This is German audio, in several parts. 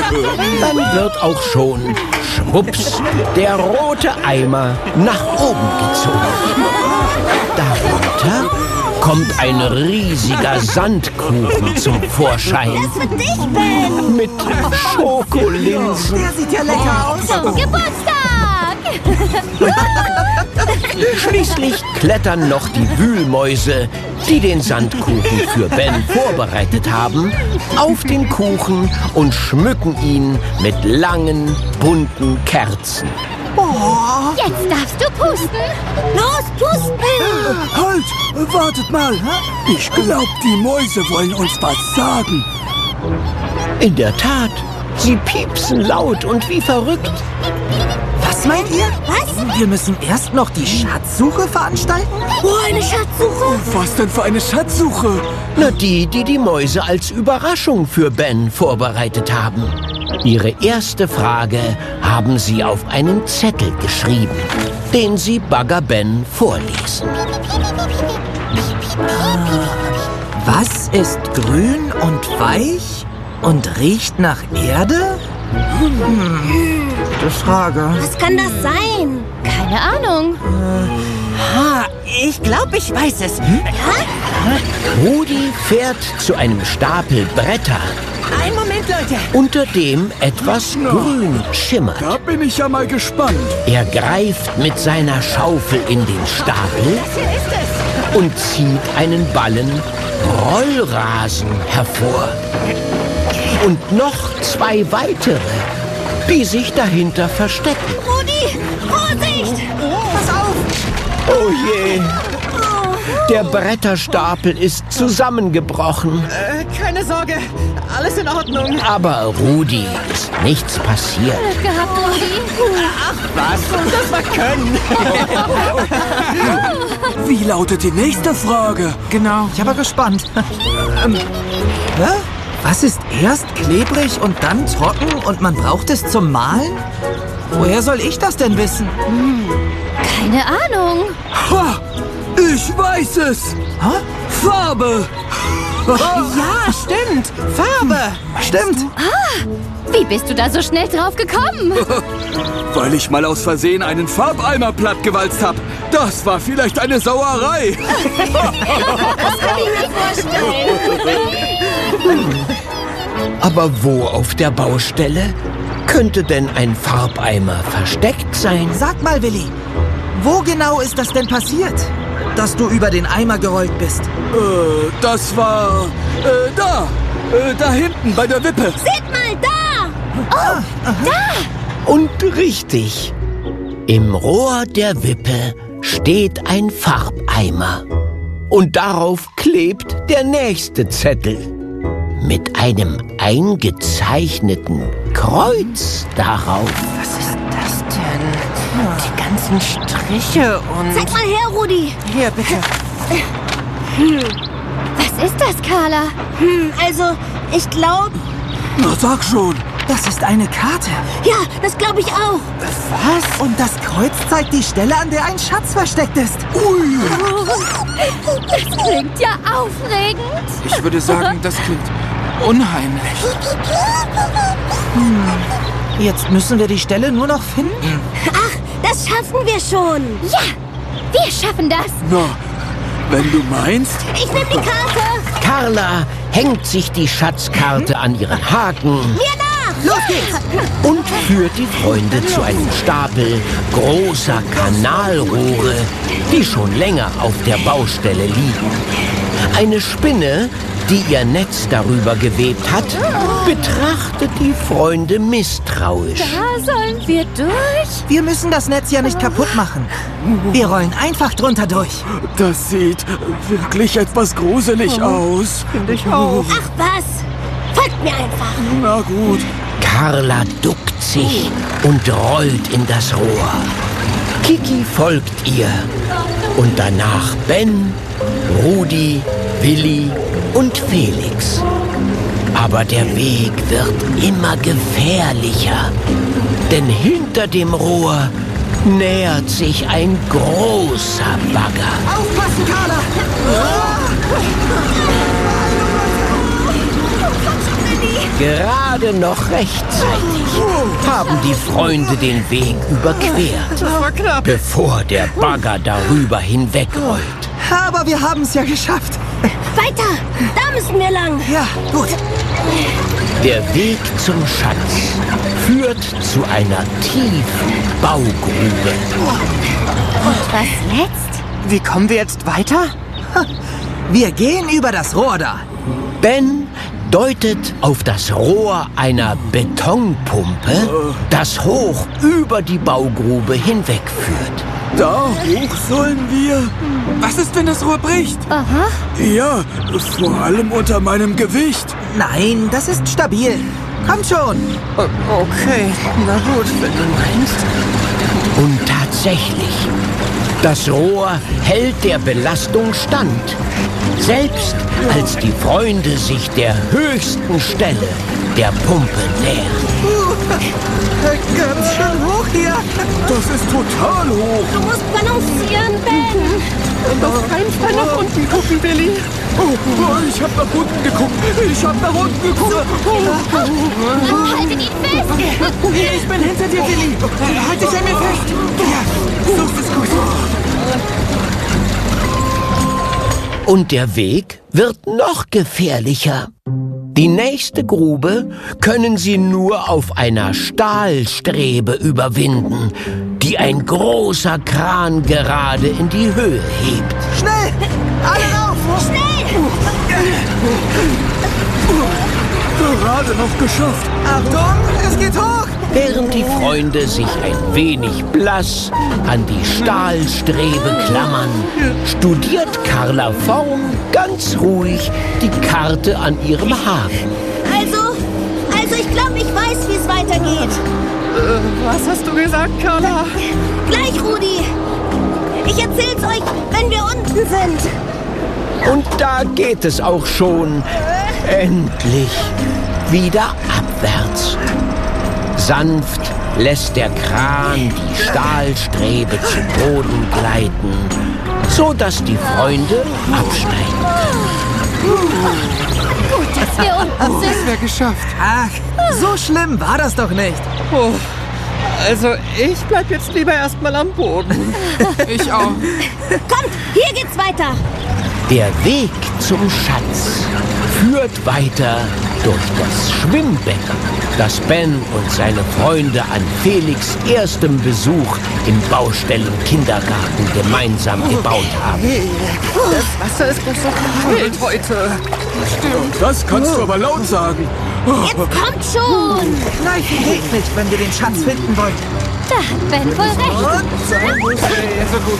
Dann wird auch schon, schwupps, der rote Eimer nach oben gezogen. Darunter kommt ein riesiger Sandkuchen zum Vorschein. Das für dich, Ben. Mit Schokolinsen. Der sieht ja lecker aus. Zum Geburtstag. Schließlich klettern noch die Wühlmäuse, die den Sandkuchen für Ben vorbereitet haben, auf den Kuchen und schmücken ihn mit langen, bunten Kerzen. Jetzt darfst du pusten. Los, pusten. Halt! Wartet mal! Ich glaub, die Mäuse wollen uns was sagen. In der Tat, sie piepsen laut und wie verrückt. Was meint ihr? Was? Wir müssen erst noch die Schatzsuche veranstalten? Oh, eine Schatzsuche. Was denn für eine Schatzsuche? Na, die Mäuse als Überraschung für Ben vorbereitet haben. Ihre erste Frage haben sie auf einen Zettel geschrieben, den sie Bagger Ben vorlesen. Was ist grün und weich und riecht nach Erde? Gute Frage. Was kann das sein? Keine Ahnung. Ich glaube, ich weiß es. Rudi fährt zu einem Stapel Bretter, Einen Moment, Leute. unter dem etwas grün schimmert. Da bin ich ja mal gespannt. Er greift mit seiner Schaufel in den Stapel und zieht einen Ballen Rollrasen hervor. Und noch 2 weitere, die sich dahinter verstecken. Rudi, Vorsicht. Pass auf. Oh je! Der Bretterstapel ist zusammengebrochen. Keine Sorge. Alles in Ordnung. Aber Rudi ist nichts passiert. Glück gehabt, Rudi. Was? Das war Können. Wie lautet die nächste Frage? Genau. Ich bin gespannt. Hä? Was ist erst klebrig und dann trocken und man braucht es zum Malen? Woher soll ich das denn wissen? Keine Ahnung. Ha! Ich weiß es! Hä? Farbe! Ja, stimmt. Farbe. Stimmt. Wie bist du da so schnell drauf gekommen? Weil ich mal aus Versehen einen Farbeimer plattgewalzt hab. Das war vielleicht eine Sauerei. Das kann ich mir vorstellen. Aber wo auf der Baustelle könnte denn ein Farbeimer versteckt sein? Sag mal, Willi, wo genau ist das denn passiert, dass du über den Eimer gerollt bist? Das war... da! Da hinten bei der Wippe. Seht mal, da. Und richtig. Im Rohr der Wippe steht ein Farbeimer. Und darauf klebt der nächste Zettel. Mit einem eingezeichneten Kreuz darauf. Was ist das denn? Die ganzen Striche und... Zeig mal her, Rudi. Hier, bitte. Was ist das, Carla? Also, ich glaube... Na, sag schon. Das ist eine Karte. Ja, das glaube ich auch. Was? Und das Kreuz zeigt die Stelle, an der ein Schatz versteckt ist. Ui. Das klingt ja aufregend. Ich würde sagen, das klingt unheimlich. Jetzt müssen wir die Stelle nur noch finden. Ach, das schaffen wir schon. Ja, wir schaffen das. Na, wenn du meinst... Ich nehme die Karte. Carla hängt sich die Schatzkarte an ihren Haken Mir nach. Los geht's! und führt die Freunde zu einem Stapel großer Kanalrohre, die schon länger auf der Baustelle liegen. Eine Spinne, die ihr Netz darüber gewebt hat, betrachtet die Freunde misstrauisch. Da sollen wir durch. Wir müssen das Netz ja nicht kaputt machen. Wir rollen einfach drunter durch. Das sieht wirklich etwas gruselig aus. Finde ich auch. Ach was, folgt mir einfach. Na gut. Carla duckt sich und rollt in das Rohr. Kiki folgt ihr und danach Ben, Rudi, Willi und Felix. Aber der Weg wird immer gefährlicher, denn hinter dem Rohr nähert sich ein großer Bagger. Aufpassen, Carla! Komm schon, Willi. Gerade noch rechtzeitig haben die Freunde den Weg überquert, bevor der Bagger darüber hinwegrollt. Aber wir haben es ja geschafft. Weiter! Da müssen wir lang! Ja, gut. Der Weg zum Schatz führt zu einer tiefen Baugrube. Und was jetzt? Wie kommen wir jetzt weiter? Wir gehen über das Rohr da. Ben deutet auf das Rohr einer Betonpumpe, das hoch über die Baugrube hinwegführt. Da hoch sollen wir? Was ist, wenn das Rohr bricht? Aha. Ja, vor allem unter meinem Gewicht. Nein, das ist stabil. Komm schon. Okay, na gut, wenn du meinst. Und tatsächlich, das Rohr hält der Belastung stand. Selbst als die Freunde sich der höchsten Stelle der Pumpe nähern. Ganz schön hoch hier. Das ist total hoch. Du musst balancieren, Ben! Auf keinen Fall nach unten gucken, Billy. Oh, ich hab nach unten geguckt. Ich hab nach unten geguckt. Haltet ihn fest! Ich bin hinter dir, Billy. Halt dich an mir fest. Ja, so ist gut. Und der Weg wird noch gefährlicher. Die nächste Grube können sie nur auf einer Stahlstrebe überwinden, die ein großer Kran gerade in die Höhe hebt. Schnell! Alle rauf! Schnell! Gerade noch geschafft. Achtung, es geht hoch! Während die Freunde sich ein wenig blass an die Stahlstrebe klammern, studiert Carla Vorn ganz ruhig die Karte an ihrem Haken. Also ich glaube, ich weiß, wie es weitergeht. Was hast du gesagt, Carla? Gleich, Rudi. Ich erzähl's euch, wenn wir unten sind. Und da geht es auch schon endlich wieder abwärts. Sanft lässt der Kran die Stahlstrebe zu Boden gleiten, so dass die Freunde absteigen können. Gut, dass wir unten sind. Das wäre geschafft. Ach, so schlimm war das doch nicht. Oh, also ich bleib jetzt lieber erstmal am Boden. Ich auch. Kommt, hier geht's weiter. Der Weg zum Schatz führt weiter durch das Schwimmbecken, das Ben und seine Freunde an Felix' erstem Besuch im Baustellenkindergarten gemeinsam gebaut haben. Das Wasser ist doch so kalt heute. Das kannst du aber laut sagen. Jetzt kommt schon. Gleich geht nicht, wenn wir den Schatz finden wollen. Da hat Ben wohl recht. Also gut.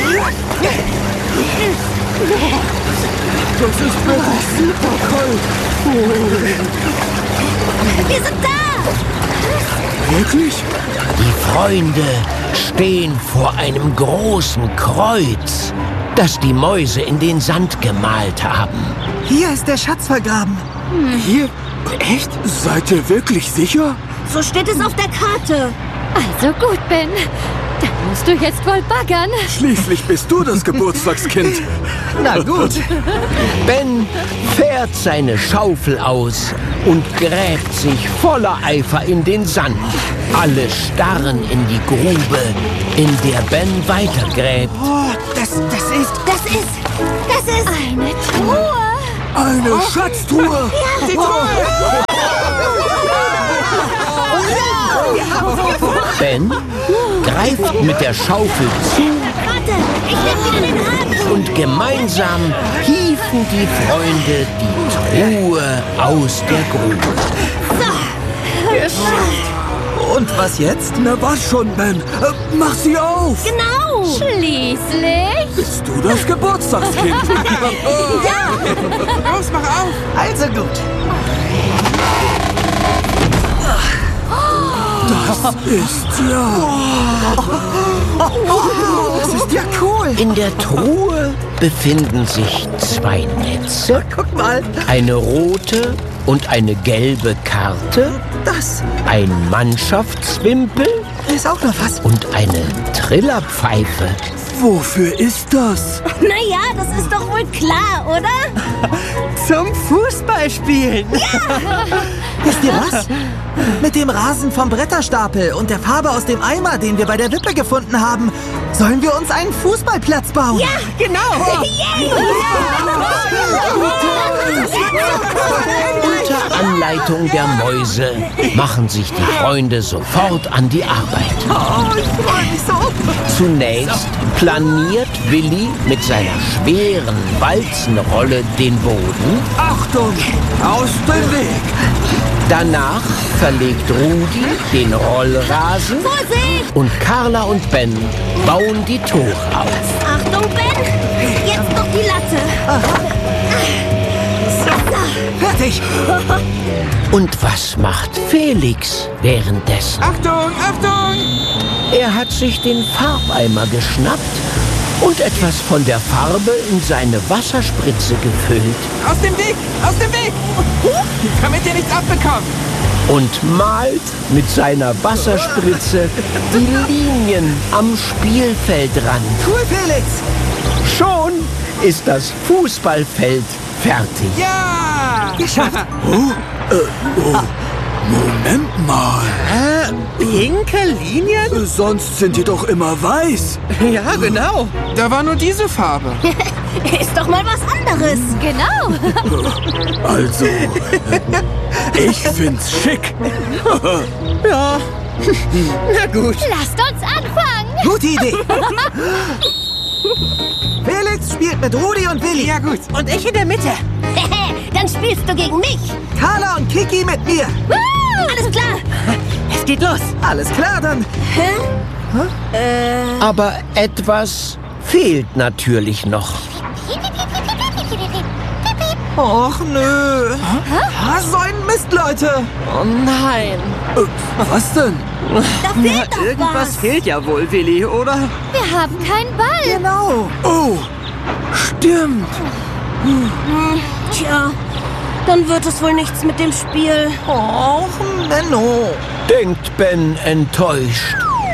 Das ist wirklich super kalt. Wir sind da. Wirklich? Die Freunde stehen vor einem großen Kreuz, das die Mäuse in den Sand gemalt haben. Hier ist der Schatz vergraben. Hier? Echt? Seid ihr wirklich sicher? So steht es auf der Karte. Also gut, Ben. Dann musst du jetzt wohl baggern. Schließlich bist du das Geburtstagskind. Na gut. Ben fährt seine Schaufel aus und gräbt sich voller Eifer in den Sand. Alle starren in die Grube, in der Ben weitergräbt. Oh, das ist... Eine Truhe. Eine Schatztruhe. Die Truhe! Ben greift mit der Schaufel zu Warte, ich nehm wieder den Haken. und gemeinsam hieven die Freunde die Truhe aus der Grube. Und was jetzt? Na was schon, Ben? Mach sie auf. Genau. Schließlich. Bist du das Geburtstagskind? Los, mach auf! Also gut. Das ist ja... Das ist ja cool. In der Truhe befinden sich 2 Netze, Guck mal. eine rote und eine gelbe Karte, Das ein Mannschaftswimpel ist auch noch was. und eine Trillerpfeife. Wofür ist das? Naja, das ist doch wohl klar, oder? Zum Fußballspielen. Wisst ihr was? Mit dem Rasen vom Bretterstapel und der Farbe aus dem Eimer, den wir bei der Wippe gefunden haben, sollen wir uns einen Fußballplatz bauen. Ja, Genau. Unter Anleitung der Mäuse machen sich die Freunde sofort an die Arbeit. Oh, ich freue mich so. Zunächst planiert Willi mit seiner schweren Walzenrolle den Boden. Achtung, aus dem Weg. Danach verlegt Rudi den Rollrasen Vorsicht! und Carla und Ben bauen die Tore auf. Achtung, Ben! Jetzt noch die Latte. Fertig. Und was macht Felix währenddessen? Achtung, Achtung. Er hat sich den Farbeimer geschnappt und etwas von der Farbe in seine Wasserspritze gefüllt Aus dem Weg, aus dem Weg. Damit ihr nichts abbekommt. und malt mit seiner Wasserspritze die Linien am Spielfeldrand. Cool, Felix. Schon ist das Fußballfeld fertig. Ja. Geschafft. Moment mal. Pinke Linien? Sonst sind die doch immer weiß. Ja, genau. Da war nur diese Farbe. Ist doch mal was anderes. Genau. Also, ich find's schick. Ja. Na gut. Lasst uns anfangen. Gute Idee. Felix spielt mit Rudi und Willi. Ja gut. Und ich in der Mitte. Dann spielst du gegen mich. Carla und Kiki mit mir. Alles klar. Es geht los. Alles klar dann. Aber etwas fehlt natürlich noch. Och nö. So ein Mist, Leute. Oh nein. Was denn? Da fehlt doch was. fehlt ja wohl, Willi, oder? Wir haben keinen Ball. Genau. Oh, stimmt. Tja, dann wird es wohl nichts mit dem Spiel. Och, Menno. Denkt Ben enttäuscht,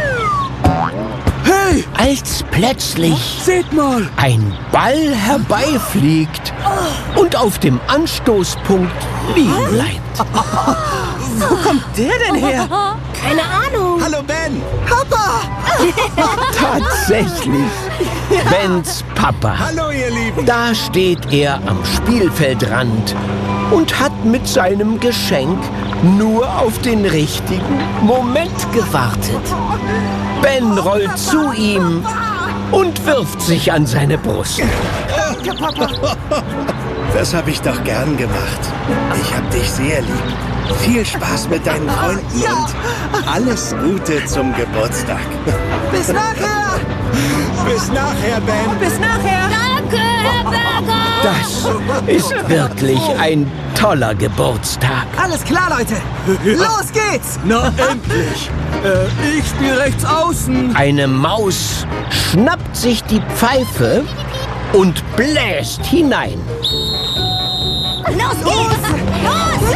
Hey, als plötzlich seht mal. ein Ball herbeifliegt und auf dem Anstoßpunkt liegen bleibt. Wo kommt der denn her? Keine Ahnung. Hallo, Ben. Papa. Tatsächlich, Bens Papa. Hallo, ihr Lieben. Da steht er am Spielfeldrand und hat mit seinem Geschenk nur auf den richtigen Moment gewartet. Ben rollt zu ihm und wirft sich an seine Brust. Das habe ich doch gern gemacht. Ich hab dich sehr lieb. Viel Spaß mit deinen Freunden und alles Gute zum Geburtstag. Bis nachher. Bis nachher, Ben. Bis nachher. Danke, Herr Berger. Das ist wirklich ein toller Geburtstag. Alles klar, Leute. Los geht's. Na, endlich. Ich spiele rechts außen. Eine Maus schnappt sich die Pfeife und bläst hinein. Los geht's. Los.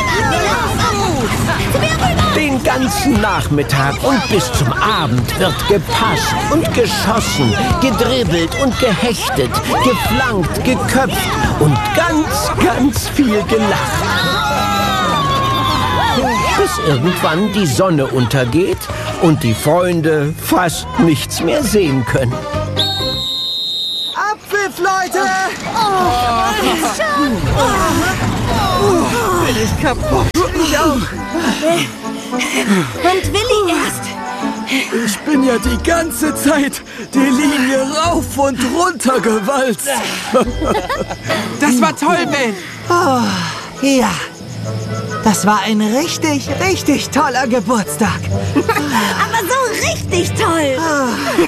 Zu mir rüber. Den ganzen Nachmittag und bis zum Abend wird gepasst und geschossen, gedribbelt und gehechtet, geflankt, geköpft und ganz viel gelacht. Bis irgendwann die Sonne untergeht und die Freunde fast nichts mehr sehen können. Abpfiff, Leute. Bin ich kaputt. Ich auch. Und Willi erst. Ich bin ja die ganze Zeit die Linie rauf und runter gewalzt. Das war toll, Ben. Ja. Das war ein richtig toller Geburtstag. Aber so richtig toll.